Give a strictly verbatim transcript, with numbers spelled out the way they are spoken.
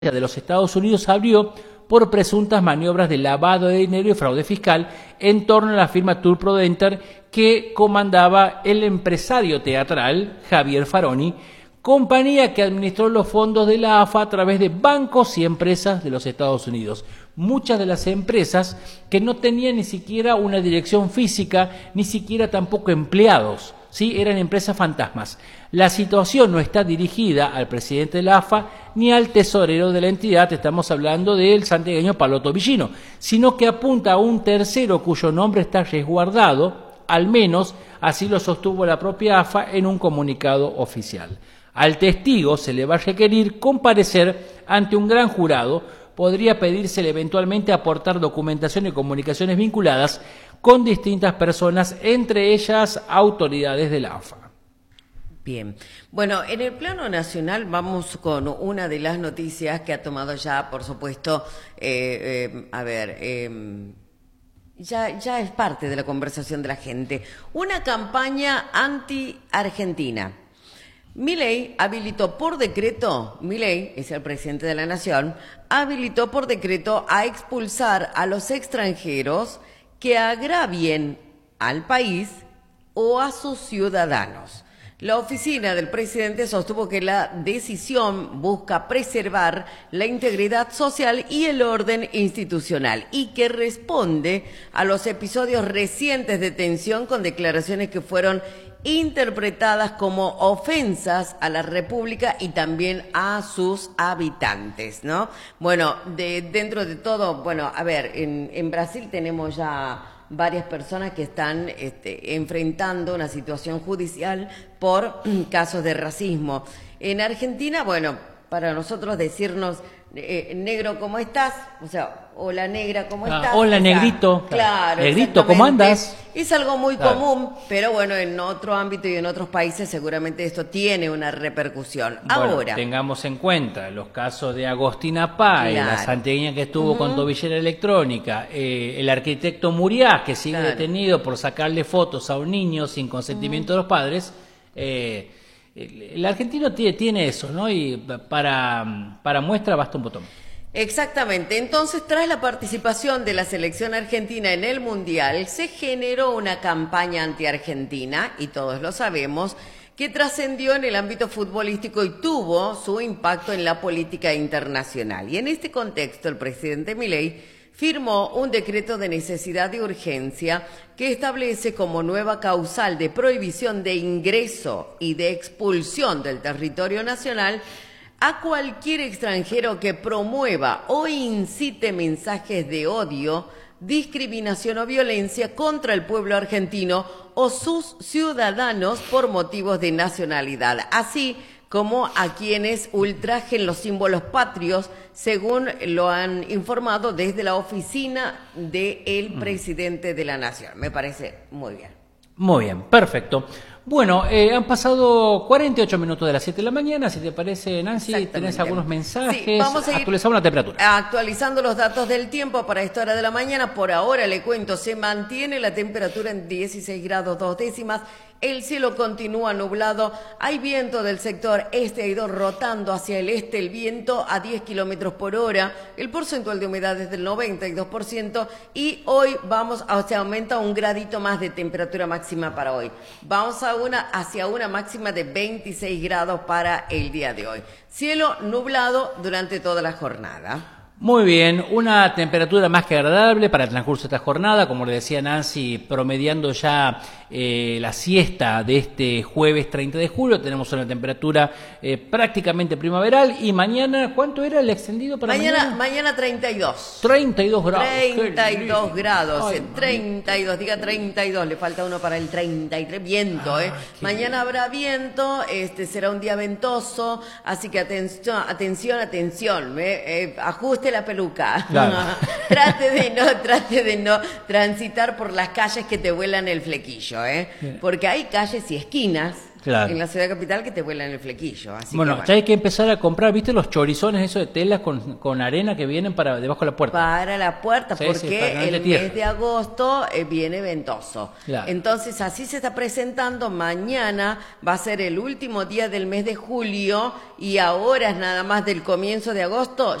de los Estados Unidos abrió por presuntas maniobras de lavado de dinero y fraude fiscal en torno a la firma Tour Prodenter que comandaba el empresario teatral Javier Faroni, compañía que administró los fondos de la A F A a través de bancos y empresas de los Estados Unidos. Muchas de las empresas que no tenían ni siquiera una dirección física, ni siquiera tampoco empleados, ¿sí? Eran empresas fantasmas. La situación no está dirigida al presidente de la A F A ni al tesorero de la entidad, estamos hablando del santiagueño Pablo Tobillino, sino que apunta a un tercero cuyo nombre está resguardado, al menos así lo sostuvo la propia A F A en un comunicado oficial. Al testigo se le va a requerir comparecer ante un gran jurado, podría pedírsele eventualmente aportar documentación y comunicaciones vinculadas con distintas personas, entre ellas autoridades de la A F A. Bien, bueno, en el plano nacional vamos con una de las noticias que ha tomado ya, por supuesto, eh, eh, a ver, eh, ya, ya es parte de la conversación de la gente, una campaña anti-argentina. Milei habilitó por decreto, Milei es el presidente de la Nación, habilitó por decreto a expulsar a los extranjeros que agravien al país o a sus ciudadanos. La oficina del presidente sostuvo que la decisión busca preservar la integridad social y el orden institucional y que responde a los episodios recientes de tensión con declaraciones que fueron interpretadas como ofensas a la República y también a sus habitantes, ¿no? Bueno, de, dentro de todo, bueno, a ver, en, en Brasil tenemos ya varias personas que están este, enfrentando una situación judicial por casos de racismo. En Argentina, bueno, para nosotros decirnos eh, negro, ¿cómo estás? O sea, hola negra, ¿cómo ah, estás? Hola o sea, negrito. Claro, negrito, ¿cómo andas? Es algo muy claro. común, pero bueno, en otro ámbito y en otros países seguramente esto tiene una repercusión. Bueno, Ahora, tengamos en cuenta los casos de Agostina Pay, claro. la santiagueña que estuvo uh-huh. con tobillera electrónica, eh, el arquitecto Muriás, que sigue claro. detenido por sacarle fotos a un niño sin consentimiento uh-huh. de los padres. Eh, el argentino tiene, tiene eso, ¿no? Y para, para muestra basta un botón. Exactamente. Entonces, tras la participación de la selección argentina en el Mundial, se generó una campaña anti-argentina, y todos lo sabemos, que trascendió en el ámbito futbolístico y tuvo su impacto en la política internacional. Y en este contexto, el presidente Milei firmó un decreto de necesidad y urgencia que establece como nueva causal de prohibición de ingreso y de expulsión del territorio nacional a cualquier extranjero que promueva o incite mensajes de odio, discriminación o violencia contra el pueblo argentino o sus ciudadanos por motivos de nacionalidad, así como a quienes ultrajen los símbolos patrios, según lo han informado desde la oficina del presidente de la Nación. Me parece muy bien. Muy bien, perfecto. Bueno, eh, han pasado cuarenta y ocho minutos de las siete de la mañana, si te parece, Nancy, tenés algunos mensajes, sí, vamos a ir actualizamos la temperatura. Actualizando los datos del tiempo para esta hora de la mañana, por ahora le cuento, se mantiene la temperatura en dieciséis grados dos décimas, el cielo continúa nublado, hay viento del sector este, ha ido rotando hacia el este el viento a diez kilómetros por hora, el porcentual de humedad es del noventa y dos por ciento y hoy vamos a, se aumenta un gradito más de temperatura máxima para hoy. Vamos a una, hacia una máxima de veintiséis grados para el día de hoy. Cielo nublado durante toda la jornada. Muy bien, una temperatura más que agradable para el transcurso de esta jornada, como le decía Nancy, promediando ya eh, la siesta de este jueves treinta de julio, tenemos una temperatura eh, prácticamente primaveral y mañana, ¿cuánto era el extendido para mañana? Mañana, mañana treinta y dos. treinta y dos grados. treinta y dos grados, Ay, eh, treinta y dos, diga treinta y dos, le falta uno para el treinta y tres, viento, ah, eh. Mañana bien. Habrá viento, este será un día ventoso, así que atención, atención, atención, eh, eh, ajuste la peluca. Claro. trate de no, trate de no transitar por las calles que te vuelan el flequillo, ¿eh? Porque hay calles y esquinas Claro. en la ciudad capital que te vuelan el flequillo. Así Bueno, que, bueno. ya hay que empezar a comprar, ¿viste los chorizones esos de tela con, con arena que vienen para debajo de la puerta? Para la puerta, Sí, porque sí, para que no el entre tierra. mes de agosto eh, viene ventoso. Claro. Entonces, así se está presentando. Mañana va a ser el último día del mes de julio y a horas nada más del comienzo de agosto